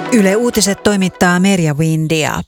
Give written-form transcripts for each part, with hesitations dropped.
Yle Uutiset toimittaa Merja Windia.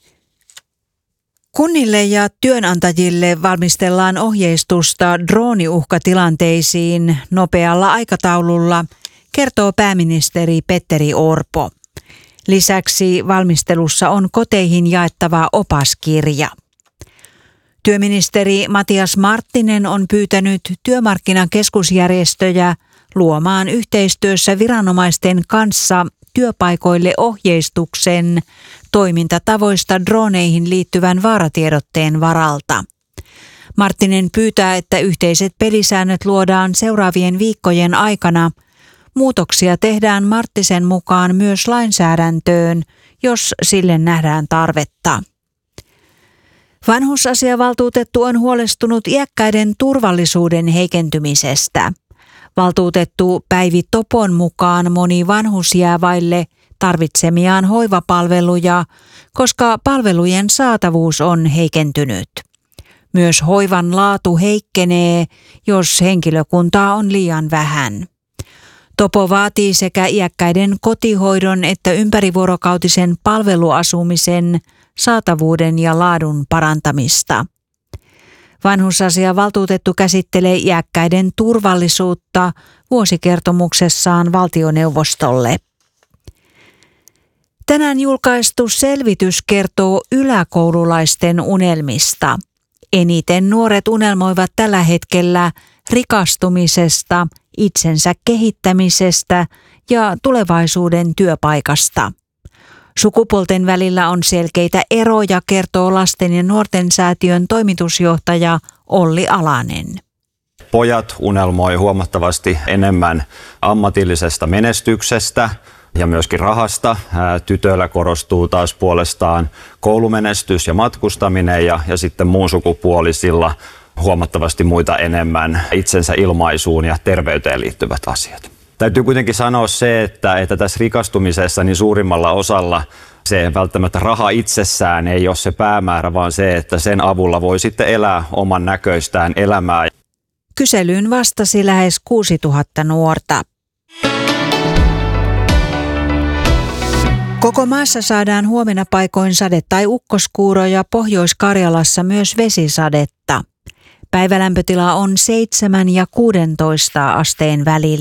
Kunnille ja työnantajille valmistellaan ohjeistusta drooniuhkatilanteisiin nopealla aikataululla, kertoo pääministeri Petteri Orpo. Lisäksi valmistelussa on koteihin jaettava opaskirja. Työministeri Matias Marttinen on pyytänyt työmarkkinakeskusjärjestöjä luomaan yhteistyössä viranomaisten kanssa työpaikoille ohjeistuksen toimintatavoista drooneihin liittyvän vaaratiedotteen varalta. Marttinen pyytää, että yhteiset pelisäännöt luodaan seuraavien viikkojen aikana. Muutoksia tehdään Marttisen mukaan myös lainsäädäntöön, jos sille nähdään tarvetta. Vanhusasiavaltuutettu on huolestunut iäkkäiden turvallisuuden heikentymisestä. Valtuutettu Päivi Topon mukaan moni vanhus jää vaille tarvitsemiaan hoivapalveluja, koska palvelujen saatavuus on heikentynyt. Myös hoivan laatu heikkenee, jos henkilökuntaa on liian vähän. Topo vaatii sekä iäkkäiden kotihoidon että ympärivuorokautisen palveluasumisen saatavuuden ja laadun parantamista. Vanhusasiavaltuutettu käsittelee iäkkäiden turvallisuutta vuosikertomuksessaan valtioneuvostolle. Tänään julkaistu selvitys kertoo yläkoululaisten unelmista. Eniten nuoret unelmoivat tällä hetkellä rikastumisesta, itsensä kehittämisestä ja tulevaisuuden työpaikasta. Sukupuolten välillä on selkeitä eroja, kertoo Lasten ja nuorten säätiön toimitusjohtaja Olli Alanen. Pojat unelmoi huomattavasti enemmän ammatillisesta menestyksestä ja myöskin rahasta. Tytöillä korostuu taas puolestaan koulumenestys ja matkustaminen ja sitten muun sukupuolisilla huomattavasti muita enemmän itsensä ilmaisuun ja terveyteen liittyvät asiat. Täytyy kuitenkin sanoa se, että tässä rikastumisessa niin suurimmalla osalla se välttämättä raha itsessään ei ole se päämäärä, vaan se, että sen avulla voi sitten elää oman näköistään elämää. Kyselyyn vastasi lähes 6000 nuorta. Koko maassa saadaan huomenna paikoin sade- tai ukkoskuuroja, Pohjois-Karjalassa myös vesisadetta. Päivälämpötila on 7 ja 16 asteen välillä.